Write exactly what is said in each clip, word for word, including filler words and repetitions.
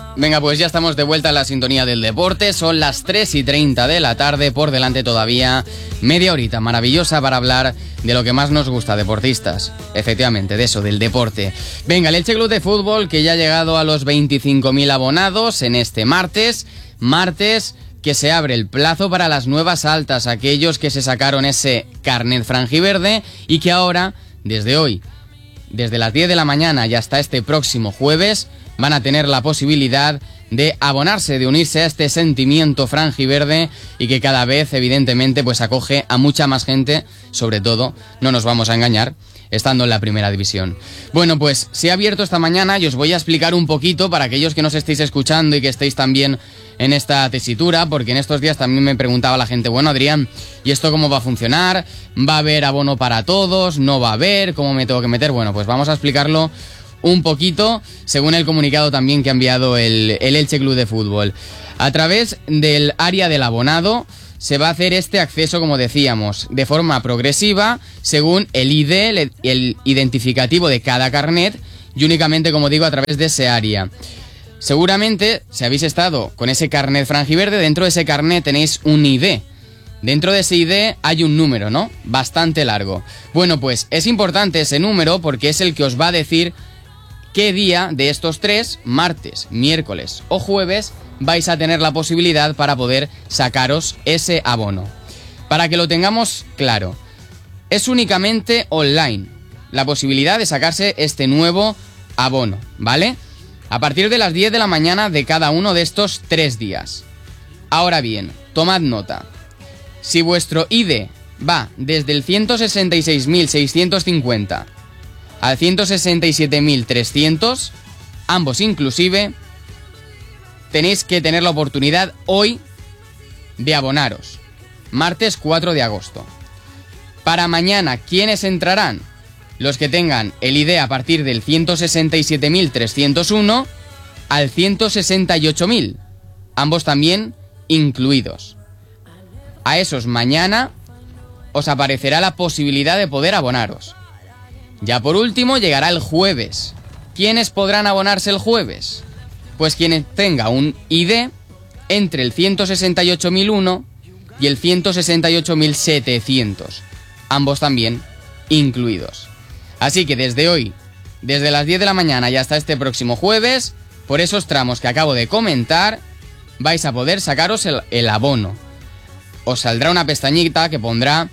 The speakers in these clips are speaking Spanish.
Venga, pues ya estamos de vuelta en la sintonía del deporte. Son las tres y treinta de la tarde, por delante todavía media horita maravillosa para hablar de lo que más nos gusta, deportistas. Efectivamente, de eso, del deporte. Venga, el Elche Club de Fútbol, que ya ha llegado a los veinticinco mil abonados en este martes. Martes que se abre el plazo para las nuevas altas, aquellos que se sacaron ese carnet franjiverde y que ahora, desde hoy, desde las diez de la mañana y hasta este próximo jueves, van a tener la posibilidad de abonarse, de unirse a este sentimiento franjiverde y que cada vez, evidentemente, pues acoge a mucha más gente, sobre todo, no nos vamos a engañar, estando en la primera división. Bueno, pues se ha abierto esta mañana y os voy a explicar un poquito para aquellos que nos estéis escuchando y que estéis también en esta tesitura, porque en estos días también me preguntaba la gente, bueno, Adrián, ¿y esto cómo va a funcionar? ¿Va a haber abono para todos? ¿No va a haber? ¿Cómo me tengo que meter? Bueno, pues vamos a explicarlo un poquito, según el comunicado también que ha enviado el, el Elche Club de Fútbol. A través del área del abonado se va a hacer este acceso, como decíamos, de forma progresiva, según el I D, el, el identificativo de cada carnet, y únicamente, como digo, a través de ese área. Seguramente, si habéis estado con ese carnet franjiverde, dentro de ese carnet tenéis un I D. Dentro de ese I D hay un número, ¿no? Bastante largo. Bueno, pues es importante ese número porque es el que os va a decir qué día de estos tres, martes, miércoles o jueves, vais a tener la posibilidad para poder sacaros ese abono. Para que lo tengamos claro, es únicamente online la posibilidad de sacarse este nuevo abono, ¿vale? A partir de las diez de la mañana de cada uno de estos tres días. Ahora bien, tomad nota. Si vuestro I D va desde el ciento sesenta y seis mil seiscientos cincuenta al ciento sesenta y siete mil trescientos, ambos inclusive, tenéis que tener la oportunidad hoy de abonaros. Martes cuatro de agosto. Para mañana, ¿quiénes entrarán? Los que tengan el I D a partir del ciento sesenta y siete mil trescientos uno al ciento sesenta y ocho mil. Ambos también incluidos. A esos mañana os aparecerá la posibilidad de poder abonaros. Ya por último llegará el jueves. ¿Quiénes podrán abonarse el jueves? Pues quien tenga un I D entre el ciento sesenta y ocho mil uno y el ciento sesenta y ocho mil setecientos. Ambos también incluidos. Así que desde hoy, desde las diez de la mañana y hasta este próximo jueves, por esos tramos que acabo de comentar, vais a poder sacaros el, el abono. Os saldrá una pestañita que pondrá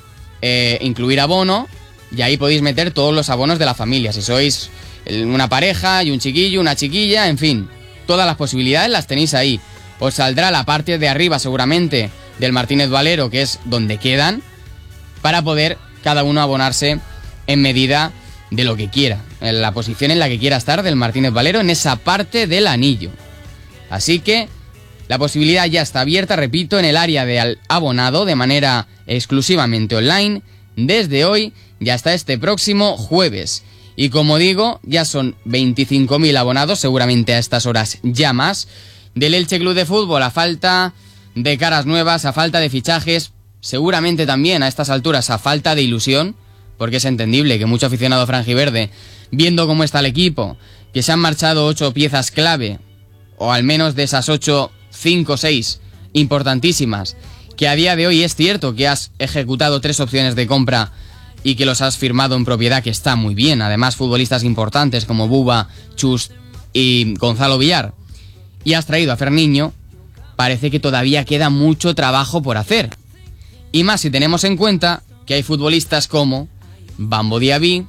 eh, incluir abono y ahí podéis meter todos los abonos de la familia. Si sois una pareja y un chiquillo, una chiquilla, en fin, todas las posibilidades las tenéis ahí. Os saldrá la parte de arriba seguramente del Martínez Valero, que es donde quedan, para poder cada uno abonarse en medida de lo que quiera, en la posición en la que quiera estar del Martínez Valero, en esa parte del anillo. Así que la posibilidad ya está abierta, repito, en el área de abonado de manera exclusivamente online, desde hoy y hasta este próximo jueves. Y como digo, ya son veinticinco mil abonados, seguramente a estas horas ya más, del Elche Club de Fútbol, a falta de caras nuevas, a falta de fichajes, seguramente también a estas alturas a falta de ilusión, porque es entendible que mucho aficionado franjiverde, viendo cómo está el equipo, que se han marchado ocho piezas clave, o al menos de esas ocho, cinco o seis importantísimas, que a día de hoy es cierto que has ejecutado tres opciones de compra y que los has firmado en propiedad, que está muy bien, además futbolistas importantes como Buba, Chus y Gonzalo Villar, y has traído a Ferniño, parece que todavía queda mucho trabajo por hacer. Y más si tenemos en cuenta que hay futbolistas como Bambo Diaby,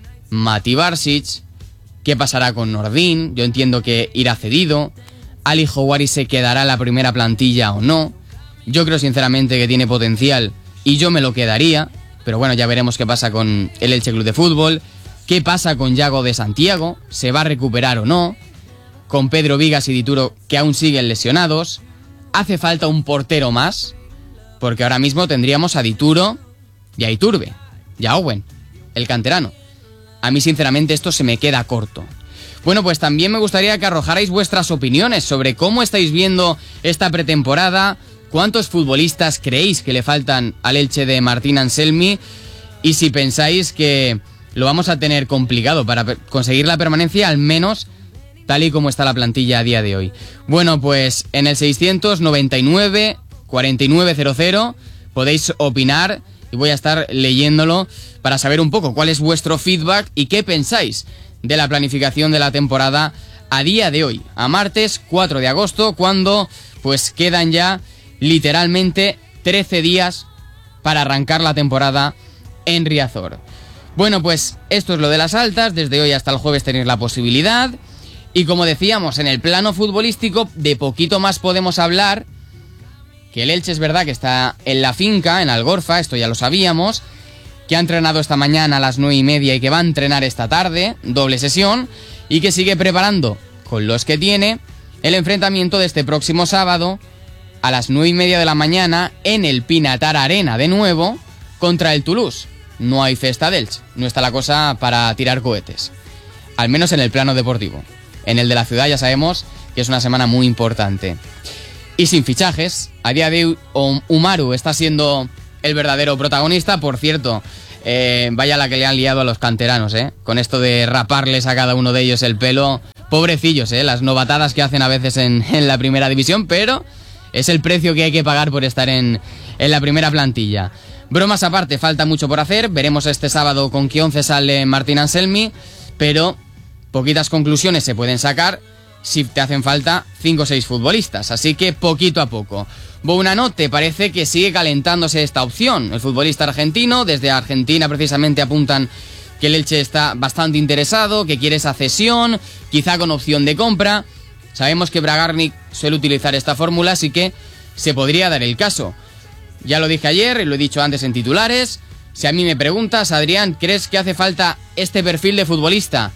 Mati Barsic, ¿qué pasará con Nordin? Yo entiendo que irá cedido. Ali Houari se quedará en la primera plantilla o no. Yo creo sinceramente que tiene potencial y yo me lo quedaría, pero bueno, ya veremos qué pasa con el Elche Club de Fútbol. ¿Qué pasa con Yago de Santiago? ¿Se va a recuperar o no? Con Pedro Vigas y Dituro, que aún siguen lesionados. ¿Hace falta un portero más? Porque ahora mismo tendríamos a Dituro y a Iturbe y a Owen, el canterano. A mí sinceramente esto se me queda corto. Bueno, pues también me gustaría que arrojarais vuestras opiniones sobre cómo estáis viendo esta pretemporada, cuántos futbolistas creéis que le faltan al Elche de Martín Anselmi y si pensáis que lo vamos a tener complicado para conseguir la permanencia, al menos tal y como está la plantilla a día de hoy. Bueno, pues en el seiscientos noventa y nueve cuarenta y nueve cero cero podéis opinar y voy a estar leyéndolo para saber un poco cuál es vuestro feedback y qué pensáis de la planificación de la temporada a día de hoy, a martes cuatro de agosto, cuando pues quedan ya literalmente trece días para arrancar la temporada en Riazor. Bueno, pues esto es lo de las altas, desde hoy hasta el jueves tenéis la posibilidad, y como decíamos, en el plano futbolístico de poquito más podemos hablar, que el Elche es verdad que está en la finca, en Algorfa, esto ya lo sabíamos, que ha entrenado esta mañana a las nueve y media y que va a entrenar esta tarde, doble sesión, y que sigue preparando, con los que tiene, el enfrentamiento de este próximo sábado, a las nueve y media de la mañana, en el Pinatar Arena de nuevo, contra el Toulouse. No hay festa del Elche, no está la cosa para tirar cohetes, al menos en el plano deportivo. En el de la ciudad ya sabemos que es una semana muy importante. Y sin fichajes, a día de hoy Umaru está siendo el verdadero protagonista. Por cierto, eh, vaya la que le han liado a los canteranos, ¿eh? Con esto de raparles a cada uno de ellos el pelo. Pobrecillos, ¿eh? Las novatadas que hacen a veces en, en la primera división, pero es el precio que hay que pagar por estar en, en la primera plantilla. Bromas aparte, falta mucho por hacer. Veremos este sábado con qué once sale Martín Anselmi, pero poquitas conclusiones se pueden sacar si te hacen falta cinco o seis futbolistas, así que poquito a poco. Bounanote parece que sigue calentándose esta opción. El futbolista argentino, desde Argentina precisamente apuntan que el Elche está bastante interesado, que quiere esa cesión, quizá con opción de compra. Sabemos que Bragarnik suele utilizar esta fórmula, así que se podría dar el caso. Ya lo dije ayer y lo he dicho antes en titulares. Si a mí me preguntas, Adrián, ¿crees que hace falta este perfil de futbolista?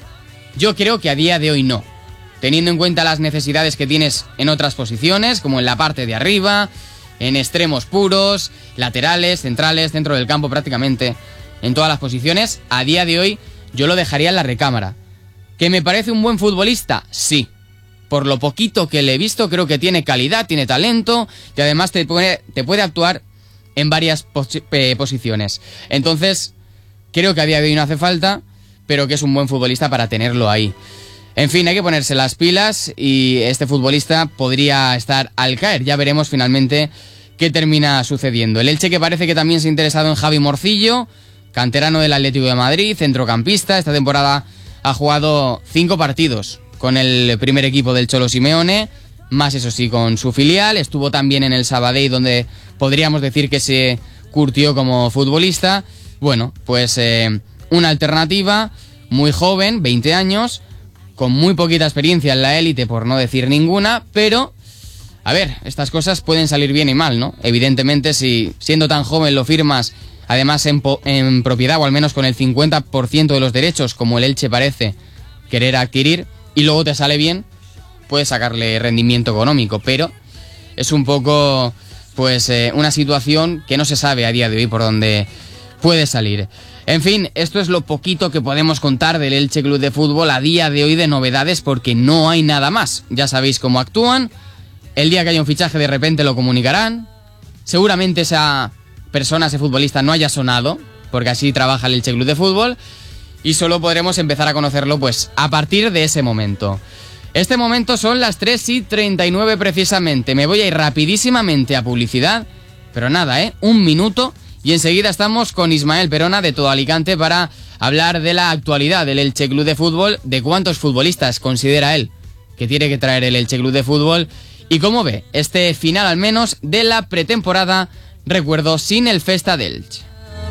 Yo creo que a día de hoy no. Teniendo en cuenta las necesidades que tienes en otras posiciones, como en la parte de arriba, en extremos puros, laterales, centrales, centro del campo prácticamente, en todas las posiciones, a día de hoy yo lo dejaría en la recámara. ¿Que me parece un buen futbolista? Sí. Por lo poquito que le he visto, creo que tiene calidad, tiene talento y además te puede, te puede actuar en varias pos- eh, posiciones. Entonces, creo que a día de hoy no hace falta, pero que es un buen futbolista para tenerlo ahí. En fin, hay que ponerse las pilas y este futbolista podría estar al caer. Ya veremos finalmente qué termina sucediendo. El Elche, que parece que también se ha interesado en Javi Morcillo, canterano del Atlético de Madrid, centrocampista. Esta temporada ha jugado cinco partidos con el primer equipo del Cholo Simeone, más eso sí con su filial. Estuvo también en el Sabadell, donde podríamos decir que se curtió como futbolista. Bueno, pues eh, una alternativa, muy joven, veinte años, con muy poquita experiencia en la élite, por no decir ninguna, pero, a ver, estas cosas pueden salir bien y mal, ¿no? Evidentemente, si siendo tan joven lo firmas, además en, po- en propiedad, o al menos con el cincuenta por ciento de los derechos, como el Elche parece querer adquirir, y luego te sale bien, puedes sacarle rendimiento económico, pero es un poco, pues, eh, una situación que no se sabe a día de hoy por dónde puede salir. En fin, esto es lo poquito que podemos contar del Elche Club de Fútbol a día de hoy de novedades, porque no hay nada más. Ya sabéis cómo actúan. El día que haya un fichaje de repente lo comunicarán. Seguramente esa persona, ese futbolista no haya sonado, porque así trabaja el Elche Club de Fútbol, y solo podremos empezar a conocerlo pues a partir de ese momento. Este momento son las tres y treinta y nueve precisamente. Me voy a ir rapidísimamente a publicidad, pero nada, ¿eh? Un minuto. Y enseguida estamos con Ismael Perona de Todo Alicante para hablar de la actualidad del Elche Club de Fútbol, de cuántos futbolistas considera él que tiene que traer el Elche Club de Fútbol y cómo ve este final al menos de la pretemporada, recuerdo, sin el Festa del Elche.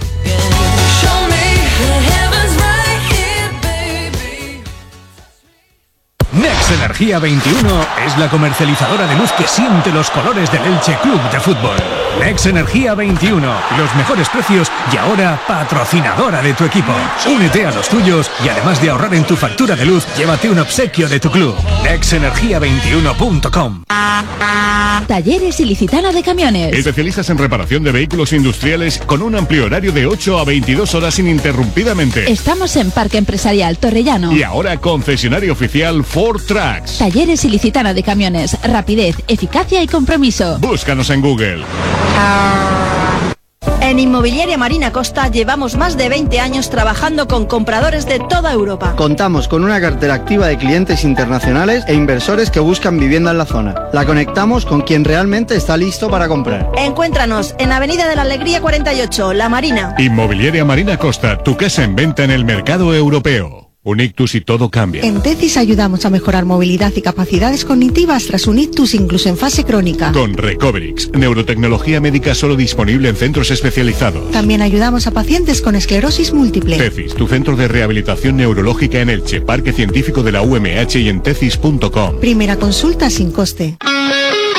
Next Energía veintiuno es la comercializadora de luz que siente los colores del Elche Club de Fútbol. Next Energía veintiuno, los mejores precios y ahora patrocinadora de tu equipo. Únete a los tuyos y además de ahorrar en tu factura de luz, llévate un obsequio de tu club. next energía veintiuno punto com. Talleres Ilicitana de Camiones. Especialistas en reparación de vehículos industriales con un amplio horario de ocho a veintidós horas ininterrumpidamente. Estamos en Parque Empresarial Torrellano. Y ahora concesionario oficial Ford Trucks. Talleres Ilicitana de Camiones. Rapidez, eficacia y compromiso. Búscanos en Google. En Inmobiliaria Marina Costa llevamos más de veinte años trabajando con compradores de toda Europa. Contamos con una cartera activa de clientes internacionales e inversores que buscan vivienda en la zona. La conectamos con quien realmente está listo para comprar. Encuéntranos en Avenida de la Alegría cuarenta y ocho, La Marina. Inmobiliaria Marina Costa, tu casa en venta en el mercado europeo. Un ictus y todo cambia. En Tecis ayudamos a mejorar movilidad y capacidades cognitivas tras un ictus incluso en fase crónica. Con Recoverix, neurotecnología médica solo disponible en centros especializados. También ayudamos a pacientes con esclerosis múltiple. Tecis, tu centro de rehabilitación neurológica en Elche, Parque Científico de la U M H y en tecis punto com. Primera consulta sin coste.